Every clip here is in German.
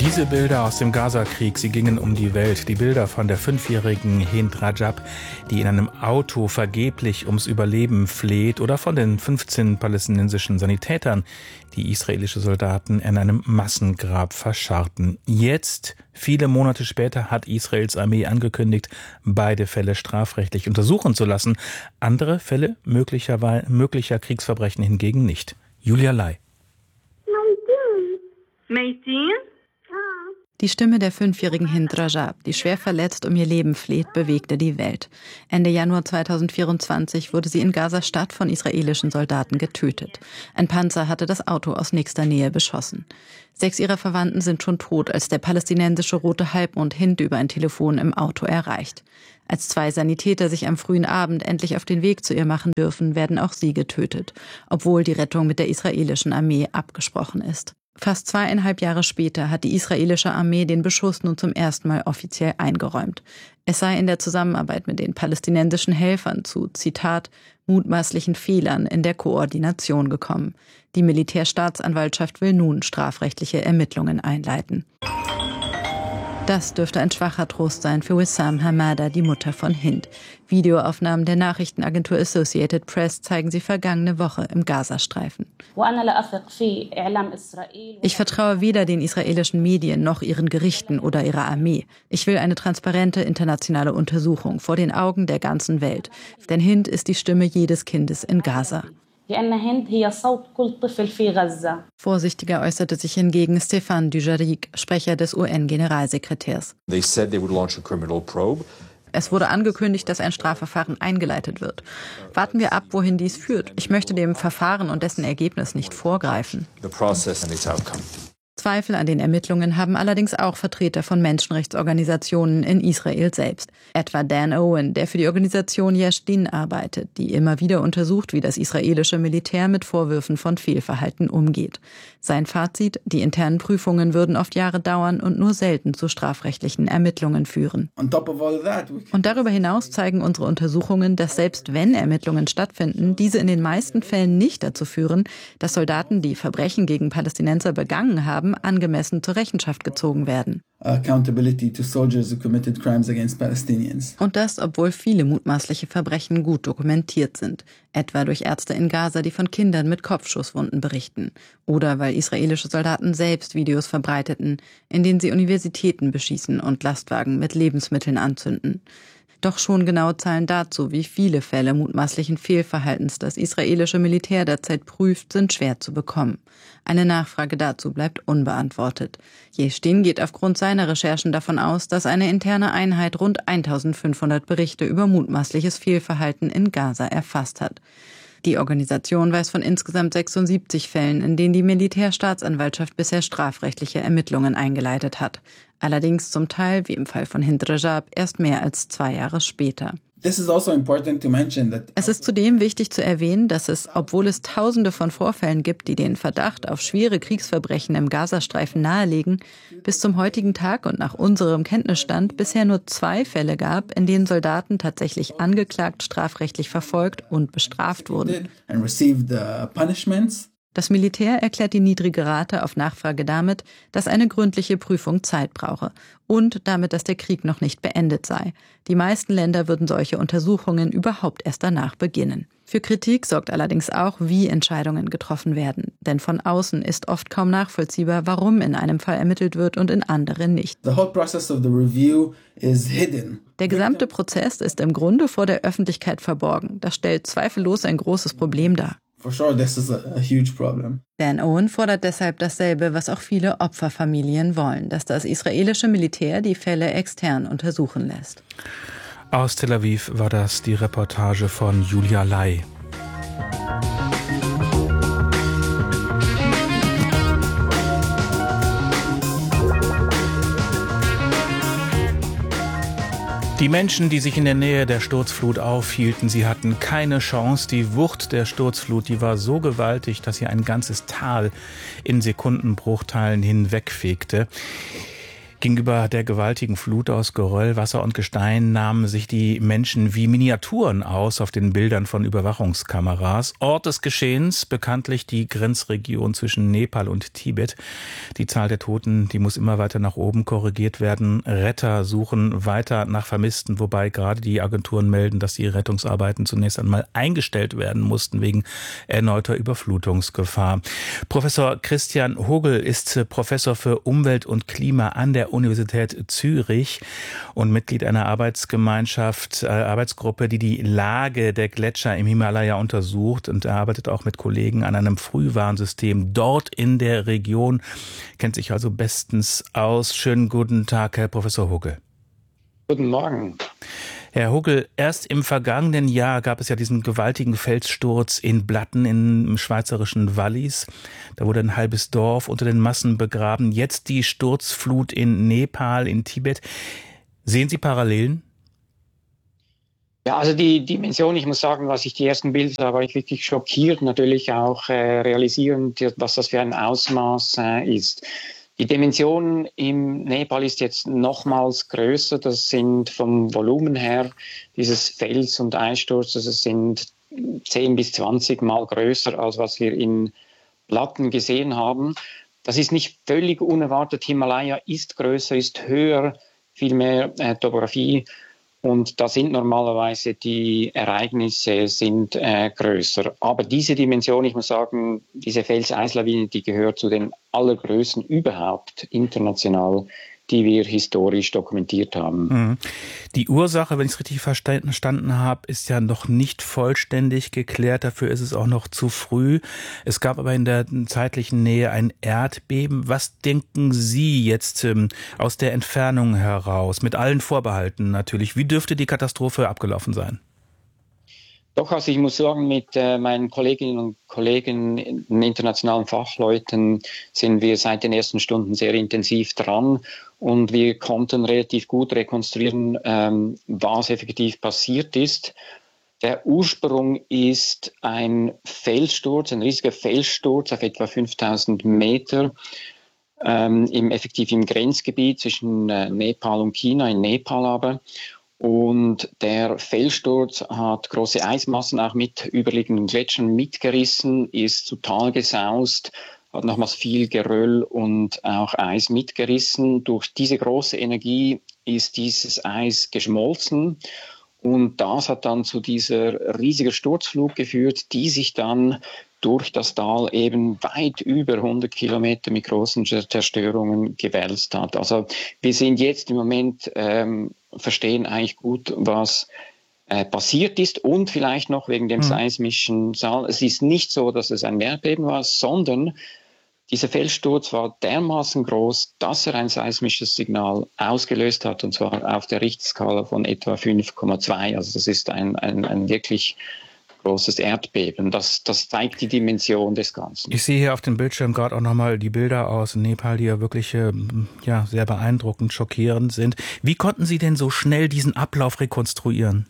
Diese Bilder aus dem Gaza-Krieg, sie gingen um die Welt. Die Bilder von der 5-jährigen Hind Rajab, die in einem Auto vergeblich ums Überleben fleht, oder von den 15 palästinensischen Sanitätern, die israelische Soldaten in einem Massengrab verscharrten. Jetzt, viele Monate später, hat Israels Armee angekündigt, beide Fälle strafrechtlich untersuchen zu lassen. Andere Fälle möglicher Kriegsverbrechen hingegen nicht. Julia Lai. Die Stimme der 5-jährigen Hind Rajab, die schwer verletzt um ihr Leben fleht, bewegte die Welt. Ende Januar 2024 wurde sie in Gaza-Stadt von israelischen Soldaten getötet. Ein Panzer hatte das Auto aus nächster Nähe beschossen. 6 ihrer Verwandten sind schon tot, als der palästinensische Rote Halbmond Hind über ein Telefon im Auto erreicht. Als 2 Sanitäter sich am frühen Abend endlich auf den Weg zu ihr machen dürfen, werden auch sie getötet, obwohl die Rettung mit der israelischen Armee abgesprochen ist. Fast 2,5 Jahre später hat die israelische Armee den Beschuss nun zum ersten Mal offiziell eingeräumt. Es sei in der Zusammenarbeit mit den palästinensischen Helfern zu, Zitat, mutmaßlichen Fehlern in der Koordination gekommen. Die Militärstaatsanwaltschaft will nun strafrechtliche Ermittlungen einleiten. Das dürfte ein schwacher Trost sein für Wissam Hamada, die Mutter von Hind. Videoaufnahmen der Nachrichtenagentur Associated Press zeigen sie vergangene Woche im Gazastreifen. Ich vertraue weder den israelischen Medien noch ihren Gerichten oder ihrer Armee. Ich will eine transparente internationale Untersuchung vor den Augen der ganzen Welt. Denn Hind ist die Stimme jedes Kindes in Gaza. Vorsichtiger äußerte sich hingegen Stéphane Dujarric, Sprecher des UN-Generalsekretärs. Es wurde angekündigt, dass ein Strafverfahren eingeleitet wird. Warten wir ab, wohin dies führt. Ich möchte dem Verfahren und dessen Ergebnis nicht vorgreifen. Zweifel an den Ermittlungen haben allerdings auch Vertreter von Menschenrechtsorganisationen in Israel selbst. Etwa Dan Owen, der für die Organisation Yesh Din arbeitet, die immer wieder untersucht, wie das israelische Militär mit Vorwürfen von Fehlverhalten umgeht. Sein Fazit: Die internen Prüfungen würden oft Jahre dauern und nur selten zu strafrechtlichen Ermittlungen führen. Und darüber hinaus zeigen unsere Untersuchungen, dass selbst wenn Ermittlungen stattfinden, diese in den meisten Fällen nicht dazu führen, dass Soldaten, die Verbrechen gegen Palästinenser begangen haben, angemessen zur Rechenschaft gezogen werden. Und das, obwohl viele mutmaßliche Verbrechen gut dokumentiert sind. Etwa durch Ärzte in Gaza, die von Kindern mit Kopfschusswunden berichten. Oder weil israelische Soldaten selbst Videos verbreiteten, in denen sie Universitäten beschießen und Lastwagen mit Lebensmitteln anzünden. Doch schon genaue Zahlen dazu, wie viele Fälle mutmaßlichen Fehlverhaltens das israelische Militär derzeit prüft, sind schwer zu bekommen. Eine Nachfrage dazu bleibt unbeantwortet. Yesh Din geht aufgrund seiner Recherchen davon aus, dass eine interne Einheit rund 1500 Berichte über mutmaßliches Fehlverhalten in Gaza erfasst hat. Die Organisation weiß von insgesamt 76 Fällen, in denen die Militärstaatsanwaltschaft bisher strafrechtliche Ermittlungen eingeleitet hat. Allerdings zum Teil, wie im Fall von Hind Rajab, erst mehr als 2 Jahre später. Es ist zudem wichtig zu erwähnen, dass es, obwohl es Tausende von Vorfällen gibt, die den Verdacht auf schwere Kriegsverbrechen im Gazastreifen nahelegen, bis zum heutigen Tag und nach unserem Kenntnisstand bisher nur 2 Fälle gab, in denen Soldaten tatsächlich angeklagt, strafrechtlich verfolgt und bestraft wurden. Das Militär erklärt die niedrige Rate auf Nachfrage damit, dass eine gründliche Prüfung Zeit brauche und damit, dass der Krieg noch nicht beendet sei. Die meisten Länder würden solche Untersuchungen überhaupt erst danach beginnen. Für Kritik sorgt allerdings auch, wie Entscheidungen getroffen werden. Denn von außen ist oft kaum nachvollziehbar, warum in einem Fall ermittelt wird und in anderen nicht. Der gesamte Prozess ist im Grunde vor der Öffentlichkeit verborgen. Das stellt zweifellos ein großes Problem dar. Dan Owen fordert deshalb dasselbe, was auch viele Opferfamilien wollen, dass das israelische Militär die Fälle extern untersuchen lässt. Aus Tel Aviv war das die Reportage von Julia Lai. Die Menschen, die sich in der Nähe der Sturzflut aufhielten, sie hatten keine Chance. Die Wucht der Sturzflut, die war so gewaltig, dass sie ein ganzes Tal in Sekundenbruchteilen hinwegfegte. Gegenüber der gewaltigen Flut aus Geröll, Wasser und Gestein nahmen sich die Menschen wie Miniaturen aus auf den Bildern von Überwachungskameras. Ort des Geschehens, bekanntlich die Grenzregion zwischen Nepal und Tibet. Die Zahl der Toten, die muss immer weiter nach oben korrigiert werden. Retter suchen weiter nach Vermissten, wobei gerade die Agenturen melden, dass die Rettungsarbeiten zunächst einmal eingestellt werden mussten wegen erneuter Überflutungsgefahr. Professor Christian Hogel ist Professor für Umwelt und Klima an der Universität Zürich und Mitglied einer Arbeitsgruppe, die die Lage der Gletscher im Himalaya untersucht, und er arbeitet auch mit Kollegen an einem Frühwarnsystem dort in der Region, kennt sich also bestens aus. Schönen guten Tag, Herr Professor Hogel. Guten Morgen. Herr Hogel, erst im vergangenen Jahr gab es ja diesen gewaltigen Felssturz in Blatten im schweizerischen Wallis. Da wurde ein halbes Dorf unter den Massen begraben. Jetzt die Sturzflut in Nepal, in Tibet. Sehen Sie Parallelen? Ja, also die Dimension, ich muss sagen, was ich die ersten Bilder sah, war ich wirklich schockiert, natürlich auch realisierend, was das für ein Ausmaß ist. Die Dimension im Nepal ist jetzt nochmals größer. Das sind vom Volumen her dieses Fels- und Eissturzes, es sind 10 bis 20 Mal größer, als was wir in Platten gesehen haben. Das ist nicht völlig unerwartet. Himalaya ist größer, ist höher, viel mehr Topographie. Und da sind normalerweise die Ereignisse sind größer. Aber diese Dimension, ich muss sagen, diese Fels-Eis-Lawine, die gehört zu den allergrößten überhaupt international, die wir historisch dokumentiert haben. Die Ursache, wenn ich es richtig verstanden habe, ist ja noch nicht vollständig geklärt. Dafür ist es auch noch zu früh. Es gab aber in der zeitlichen Nähe ein Erdbeben. Was denken Sie jetzt aus der Entfernung heraus, mit allen Vorbehalten natürlich? Wie dürfte die Katastrophe abgelaufen sein? Doch, also ich muss sagen, mit meinen Kolleginnen und Kollegen, internationalen Fachleuten, sind wir seit den ersten Stunden sehr intensiv dran und wir konnten relativ gut rekonstruieren, was effektiv passiert ist. Der Ursprung ist ein Felssturz, ein riesiger Felssturz auf etwa 5000 Meter, effektiv im Grenzgebiet zwischen Nepal und China, in Nepal aber. Und der Felssturz hat große Eismassen auch mit überliegenden Gletschern mitgerissen, ist zu Tal gesaust, hat nochmals viel Geröll und auch Eis mitgerissen. Durch diese große Energie ist dieses Eis geschmolzen und das hat dann zu dieser riesigen Sturzflut geführt, die sich dann durch das Tal eben weit über 100 Kilometer mit großen Zerstörungen gewälzt hat. Also wir sind jetzt im Moment, verstehen eigentlich gut, was passiert ist und vielleicht noch wegen dem seismischen Saal. Es ist nicht so, dass es ein Erdbeben war, sondern dieser Felssturz war dermaßen groß, dass er ein seismisches Signal ausgelöst hat, und zwar auf der Richterskala von etwa 5,2. Also das ist ein wirklich großes Erdbeben. Das zeigt die Dimension des Ganzen. Ich sehe hier auf dem Bildschirm gerade auch nochmal die Bilder aus Nepal, die ja wirklich sehr beeindruckend, schockierend sind. Wie konnten Sie denn so schnell diesen Ablauf rekonstruieren?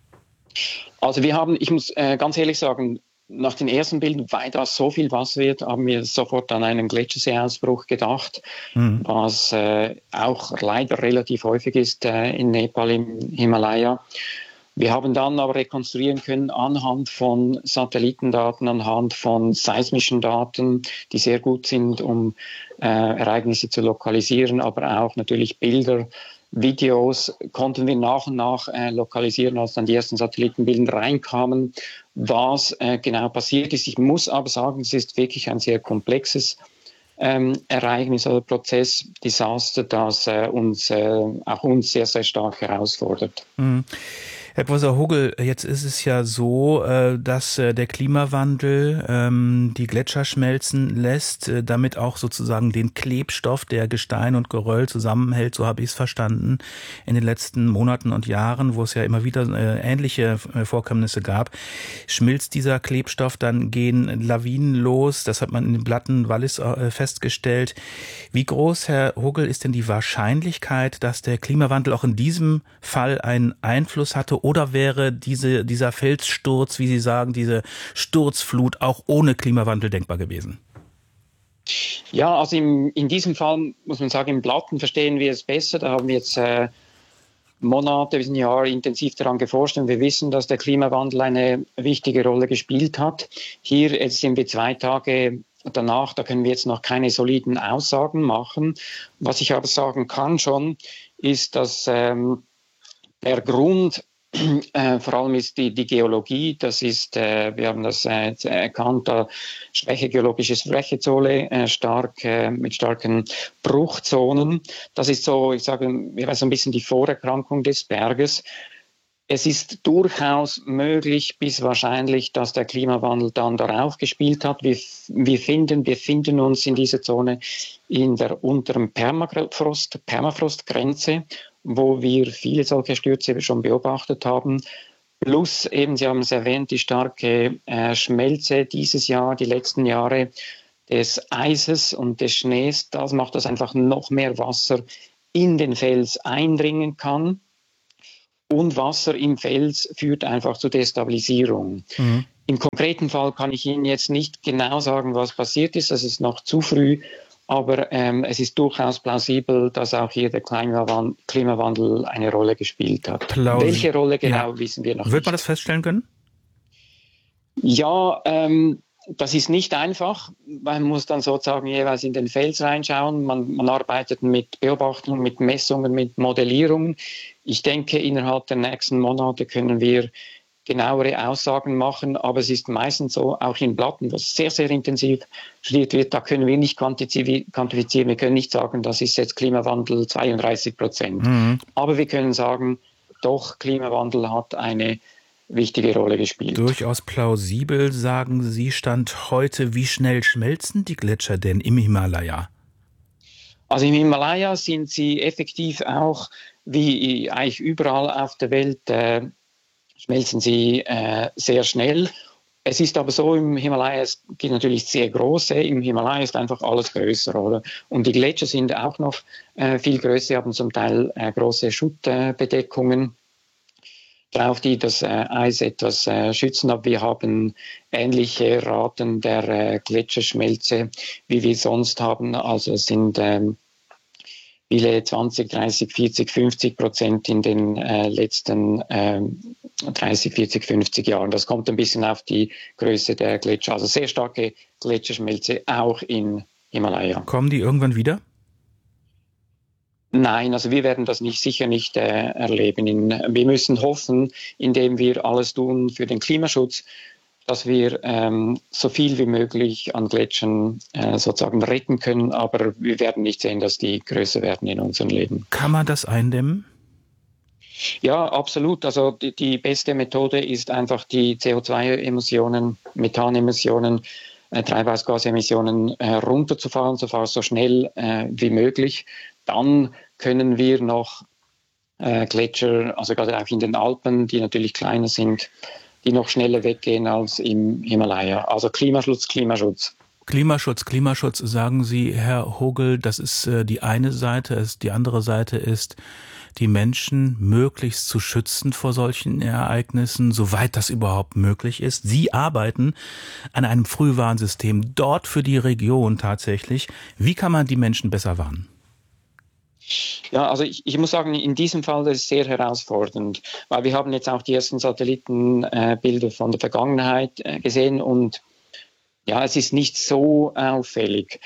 Also ich muss ganz ehrlich sagen, nach den ersten Bildern, weil da so viel Wasser wird, haben wir sofort an einen Gletscherseeausbruch gedacht, was auch leider relativ häufig ist in Nepal im Himalaya. Wir haben dann aber rekonstruieren können anhand von Satellitendaten, anhand von seismischen Daten, die sehr gut sind, um Ereignisse zu lokalisieren, aber auch natürlich Bilder, Videos konnten wir nach und nach lokalisieren, als dann die ersten Satellitenbilder reinkamen, was genau passiert ist. Ich muss aber sagen, es ist wirklich ein sehr komplexes Ereignis oder Prozess, Desaster, das uns sehr, sehr stark herausfordert. Herr Professor Hogel, jetzt ist es ja so, dass der Klimawandel die Gletscher schmelzen lässt, damit auch sozusagen den Klebstoff, der Gestein und Geröll zusammenhält, so habe ich es verstanden, in den letzten Monaten und Jahren, wo es ja immer wieder ähnliche Vorkommnisse gab, schmilzt dieser Klebstoff, dann gehen Lawinen los, das hat man in den Blatten Wallis festgestellt. Wie groß, Herr Hogel, ist denn die Wahrscheinlichkeit, dass der Klimawandel auch in diesem Fall einen Einfluss hatte? Oder wäre dieser Felssturz, wie Sie sagen, diese Sturzflut auch ohne Klimawandel denkbar gewesen? Ja, also in diesem Fall muss man sagen, im Blatten verstehen wir es besser. Da haben wir jetzt Monate bis ein Jahr intensiv daran geforscht und wir wissen, dass der Klimawandel eine wichtige Rolle gespielt hat. Hier jetzt sind wir 2 Tage danach, da können wir jetzt noch keine soliden Aussagen machen. Was ich aber sagen kann schon, ist, dass der Grund vor allem ist die Geologie, das ist, wir haben das erkannt, da schwäche geologische Flächezone, mit starken Bruchzonen. Das ist so, ich sage, so ein bisschen die Vorerkrankung des Berges. Es ist durchaus möglich bis wahrscheinlich, dass der Klimawandel dann darauf gespielt hat. Wir finden uns in dieser Zone in der unteren Permafrostgrenze, wo wir viele solche Stürze schon beobachtet haben. Plus eben, Sie haben es erwähnt, die starke Schmelze dieses Jahr, die letzten Jahre des Eises und des Schnees. Das macht, dass einfach noch mehr Wasser in den Fels eindringen kann. Und Wasser im Fels führt einfach zu Destabilisierung. Mhm. Im konkreten Fall kann ich Ihnen jetzt nicht genau sagen, was passiert ist. Das ist noch zu früh. Aber es ist durchaus plausibel, dass auch hier der Klimawandel eine Rolle gespielt hat. Welche Rolle genau, wissen wir noch nicht. Wird man das feststellen können? Ja, das ist nicht einfach. Man muss dann sozusagen jeweils in den Fels reinschauen. Man arbeitet mit Beobachtungen, mit Messungen, mit Modellierungen. Ich denke, innerhalb der nächsten Monate können wir genauere Aussagen machen, aber es ist meistens so, auch in Blatten, was sehr, sehr intensiv studiert wird, da können wir nicht quantifizieren, wir können nicht sagen, das ist jetzt Klimawandel 32%. Mhm. Aber wir können sagen, doch, Klimawandel hat eine wichtige Rolle gespielt. Durchaus plausibel, sagen Sie, Stand heute. Wie schnell schmelzen die Gletscher denn im Himalaya? Also im Himalaya sind sie effektiv auch, wie eigentlich überall auf der Welt, schmelzen sie sehr schnell. Es ist aber so, im Himalaya, es gibt natürlich sehr große, im Himalaya ist einfach alles größer, oder? Und die Gletscher sind auch noch viel größer, haben zum Teil große Schuttbedeckungen drauf, die das Eis etwas schützen. Aber wir haben ähnliche Raten der Gletscherschmelze, wie wir sonst haben. Also es sind viele 20, 30, 40, 50% in den letzten 30, 40, 50 Jahren. Das kommt ein bisschen auf die Größe der Gletscher. Also sehr starke Gletscherschmelze auch in Himalaya. Kommen die irgendwann wieder? Nein, also wir werden das sicher nicht erleben. Wir müssen hoffen, indem wir alles tun für den Klimaschutz, dass wir so viel wie möglich an Gletschern sozusagen retten können, aber wir werden nicht sehen, dass die größer werden in unserem Leben. Kann man das eindämmen? Ja, absolut. Also die beste Methode ist einfach die CO2-Emissionen, Methanemissionen, Treibhausgasemissionen runterzufahren, so schnell wie möglich. Dann können wir noch Gletscher, also gerade auch in den Alpen, die natürlich kleiner sind, die noch schneller weggehen als im Himalaya. Also Klimaschutz. Klimaschutz, sagen Sie, Herr Hogel, das ist die eine Seite. Die andere Seite ist, die Menschen möglichst zu schützen vor solchen Ereignissen, soweit das überhaupt möglich ist. Sie arbeiten an einem Frühwarnsystem dort für die Region tatsächlich. Wie kann man die Menschen besser warnen? Ja, also ich muss sagen, in diesem Fall das ist sehr herausfordernd, weil wir haben jetzt auch die ersten Satellitenbilder von der Vergangenheit gesehen und ja, es ist nicht so auffällig.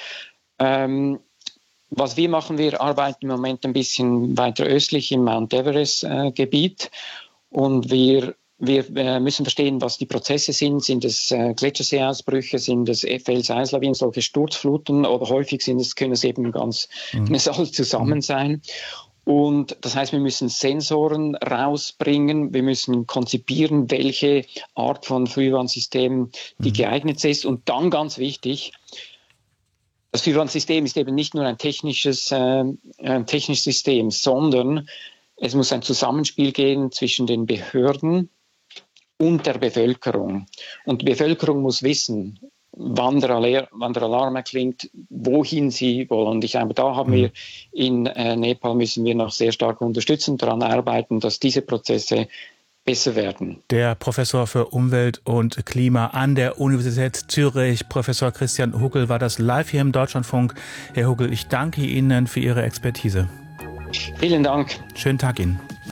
Was wir machen, wir arbeiten im Moment ein bisschen weiter östlich im Mount Everest-Gebiet und wir müssen verstehen, was die Prozesse sind. Sind es Gletscherseeausbrüche, sind es Felseislawinen, solche Sturzfluten oder häufig können es eben es alles zusammen sein. Und das heißt, wir müssen Sensoren rausbringen, wir müssen konzipieren, welche Art von Frühwarnsystem die geeignet ist. Und dann ganz wichtig, das Frühwarnsystem ist eben nicht nur ein technisches System, sondern es muss ein Zusammenspiel geben zwischen den Behörden und der Bevölkerung. Und die Bevölkerung muss wissen, wann der Alarm erklingt, wohin sie wollen. Und ich glaube, da haben wir in Nepal müssen wir noch sehr stark unterstützen, daran arbeiten, dass diese Prozesse besser werden. Der Professor für Umwelt und Klima an der Universität Zürich, Professor Christian Huckel, war das live hier im Deutschlandfunk. Herr Huckel, ich danke Ihnen für Ihre Expertise. Vielen Dank. Schönen Tag Ihnen.